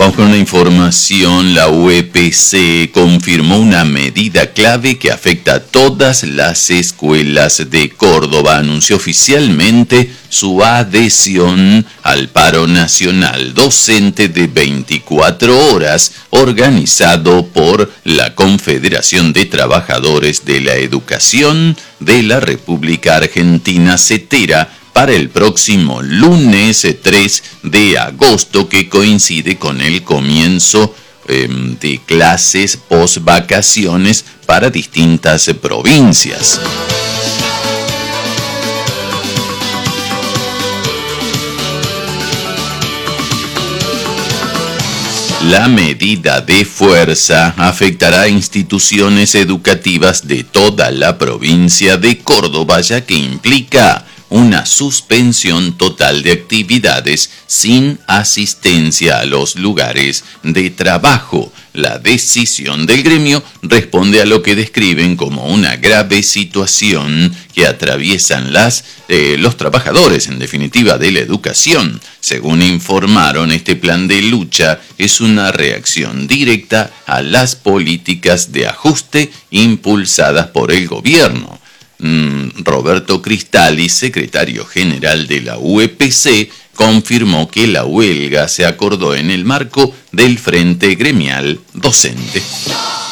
Vamos con una información. La UEPC confirmó una medida clave que afecta a todas las escuelas de Córdoba. Anunció oficialmente su adhesión al paro nacional docente de 24 horas organizado por la Confederación de Trabajadores de la Educación de la República Argentina, CETERA, para el próximo lunes 3 de agosto, que coincide con el comienzo de clases post-vacaciones para distintas provincias. La medida de fuerza afectará a instituciones educativas de toda la provincia de Córdoba, ya que implica una suspensión total de actividades sin asistencia a los lugares de trabajo. La decisión del gremio responde a lo que describen como una grave situación que atraviesan los trabajadores, en definitiva, de la educación. Según informaron, este plan de lucha es una reacción directa a las políticas de ajuste impulsadas por el gobierno. Roberto Cristali, secretario general de la UEPC, confirmó que la huelga se acordó en el marco del Frente Gremial Docente.